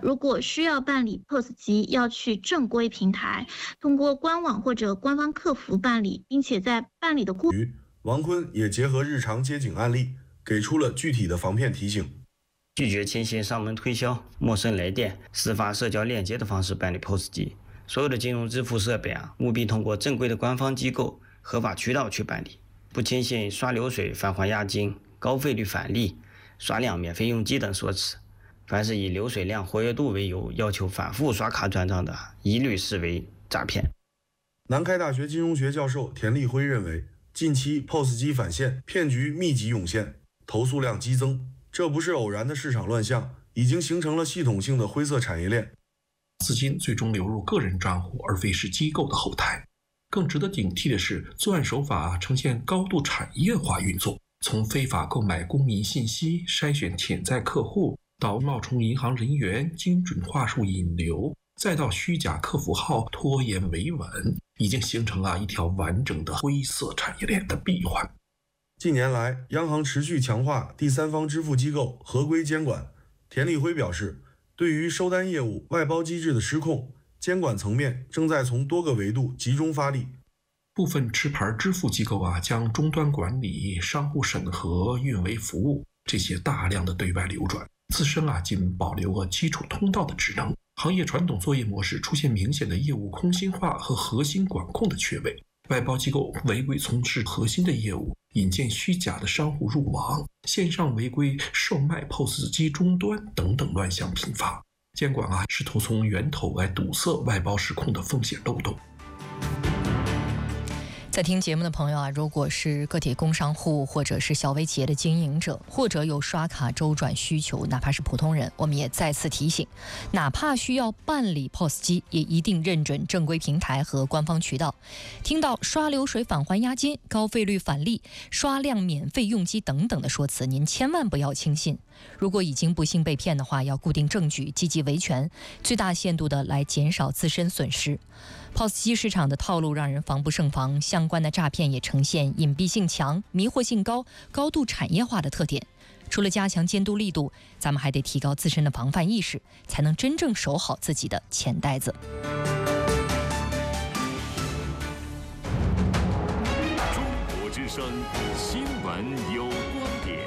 如果需要办理 POS 机，要去正规平台，通过官网或者官方客服办理，并且在办理的过程。 王坤也结合日常接警案例，给出了具体的防骗提醒。 拒绝轻信上门推销、陌生来电、私发社交链接的方式办理 POS 机。所有的金融支付设备务必通过正规的官方机构、合法渠道去办理，不轻信刷流水返还押金、高费率返利、刷量免费用机等说辞。凡是以流水量、活跃度为由要求反复刷卡转账的，一律视为诈骗。 南开大学金融学教授田立辉认为，近期 POS 机返现骗局密集涌现，投诉量激增，这不是偶然的市场乱象，已经形成了系统性的灰色产业链。 资金最终流入个人账户，而非是机构的后台。更值得警惕的是，作案手法呈现高度产业化运作，从非法购买公民信息、筛选潜在客户，到冒充银行人员、精准话术引流，再到虚假客服号拖延维稳，已经形成了一条完整的灰色产业链的闭环。 近年来，央行持续强化第三方支付机构合规监管。田立辉表示，对于收单业务外包机制的失控，监管层面正在从多个维度集中发力。 部分持牌支付机构将终端管理、商户审核、运维服务这些大量的对外流转，自身仅保留了基础通道的职能。行业传统作业模式出现明显的业务空心化和核心管控的缺位，外包机构违规从事核心的业务，引荐虚假的商户入网，线上违规售卖 POS 机终端等等乱象频发。监管试图从源头来堵塞外包失控的风险漏洞。 在听节目的朋友如果是个体工商户或者是小微企业的经营者，或者有刷卡周转需求，哪怕是普通人，我们也再次提醒，哪怕需要办理 POS 机，也一定认准正规平台和官方渠道。听到刷流水返还押金、高费率返利、刷量免费用机等等的说辞，您千万不要轻信。如果已经不幸被骗的话，要固定证据，积极维权，最大限度的来减少自身损失。POS 机市场的套路让人防不胜防，相关的诈骗也呈现隐蔽性强、迷惑性高、高度产业化的特点。除了加强监督力度，咱们还得提高自身的防范意识，才能真正守好自己的钱袋子。 中国之声新闻有观点。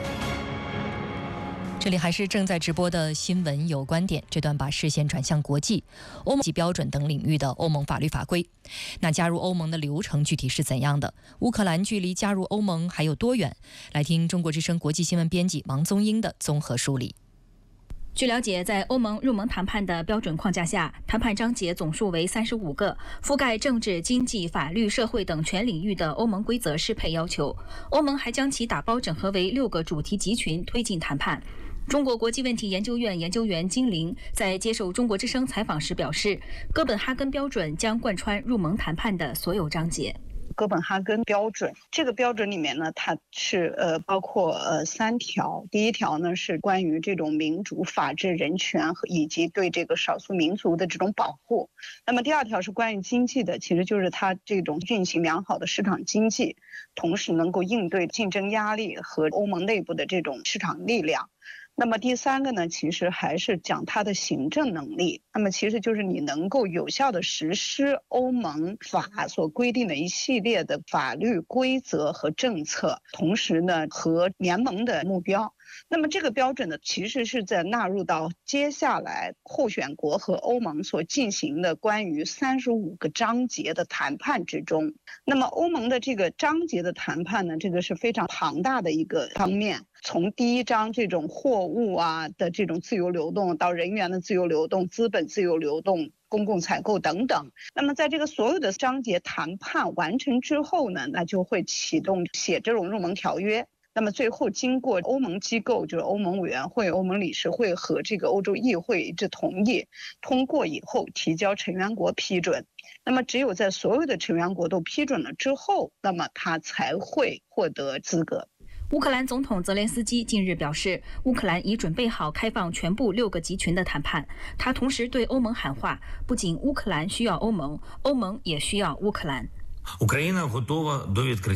这里还是正在直播的新闻有观点，这段把视线转向国际、欧盟及标准等领域的欧盟法律法规。那加入欧盟的流程具体是怎样的？乌克兰距离加入欧盟还有多远？来听中国之声国际新闻编辑王宗英的综合梳理。 据了解，在欧盟入盟谈判的标准框架下，谈判章节总数为35个，覆盖政治、经济、法律、社会等全领域的欧盟规则适配要求。欧盟还将其打包整合为6个主题集群，推进谈判。中国国际问题研究院研究员金玲在接受中国之声采访时表示，哥本哈根标准将贯穿入盟谈判的所有章节。 哥本哈根标准，这个标准里面呢，它是包括3条。第一条呢是关于这种民主、法治、人权以及对这个少数民族的这种保护。那么第2条是关于经济的，其实就是它这种运行良好的市场经济，同时能够应对竞争压力和欧盟内部的这种市场力量。那么第3个呢，其实还是讲它的行政能力。那么其实就是你能够有效地实施欧盟法所规定的一系列的法律规则和政策，同时呢和联盟的目标。那么这个标准呢，其实是在纳入到接下来候选国和欧盟所进行的关于35个章节的谈判之中。那么欧盟的这个章节的谈判呢，这个是非常庞大的一个方面。从第1章这种货物的这种自由流动，到人员的自由流动、资本自由流动、公共采购等等。那么在这个所有的章节谈判完成之后呢，那就会启动写这种入盟条约。那么最后经过欧盟机构，就是欧盟委员会、欧盟理事会和这个欧洲议会一致同意通过以后，提交成员国批准。那么只有在所有的成员国都批准了之后，那么它才会获得资格。 乌克兰总统泽连斯基近日表示，乌克兰已准备好开放全部6个集群的谈判。他同时对欧盟喊话，不仅乌克兰需要欧盟，欧盟也需要乌克兰。